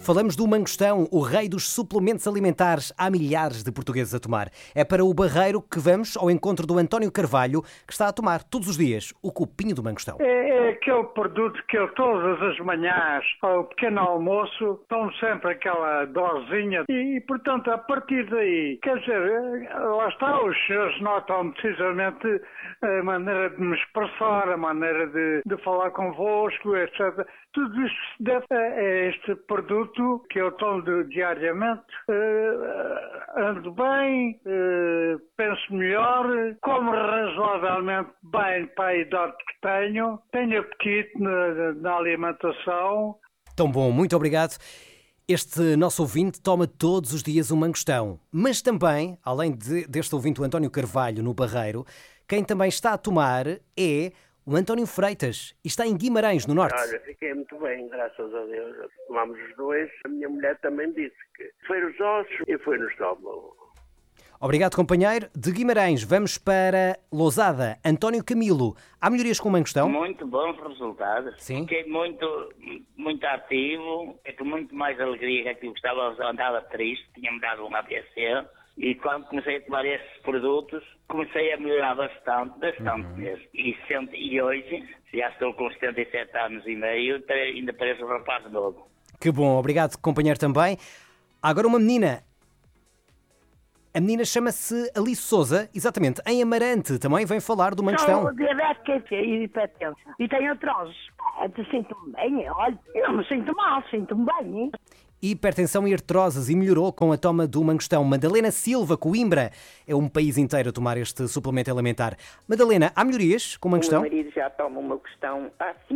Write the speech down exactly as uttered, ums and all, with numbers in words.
Falamos do mangostão, o rei dos suplementos alimentares. Há milhares de portugueses a tomar. É para o Barreiro que vamos ao encontro do António Carvalho, que está a tomar todos os dias o copinho do mangostão. É, é aquele produto que eu todas as manhãs, ao pequeno almoço, tomo sempre aquela dosinha e, e, portanto, a partir daí, quer dizer, lá está, os senhores notam precisamente a maneira de me expressar, a maneira de, de falar convosco, etcétera. Tudo isso se deve a este produto que eu tomo diariamente. Uh, ando bem, uh, penso melhor, como razoavelmente bem para a idade que tenho, tenho apetite na, na alimentação. Tão bom, muito obrigado. Este nosso ouvinte toma todos os dias um mangostão, mas também, além de, deste ouvinte, o António Carvalho, no Barreiro, quem também está a tomar é o António Freitas, e está em Guimarães, no Norte. Olha, fiquei muito bem, graças a Deus. Tomámos os dois. A minha mulher também disse que foi nos ossos e foi no estômago. Obrigado, companheiro. De Guimarães, vamos para Lousada. António Camilo, há melhorias com o mangostão? Muito bons resultados. Sim. Fiquei muito, muito ativo, é com muito mais alegria que aquilo que estava, andava triste, tinha-me dado um A V C. E quando comecei a tomar esses produtos, comecei a melhorar bastante, bastante uhum. mesmo. E, e hoje, já estou com setenta e sete anos e meio, ainda pareço um rapaz novo. Que bom, obrigado, companheiro, também. Há agora uma menina. A menina chama-se Alice Souza, exatamente, em Amarante, também vem falar do mangostão. Sou diabética e hipertensa. E tenho artrose. Sinto-me bem, olha, eu não me sinto mal, sinto-me bem, hein? Hipertensão e artroses, e melhorou com a toma do mangostão. Madalena Silva, Coimbra, é um país inteiro a tomar este suplemento alimentar. Madalena, há melhorias com o mangostão? O meu marido já toma o mangostão há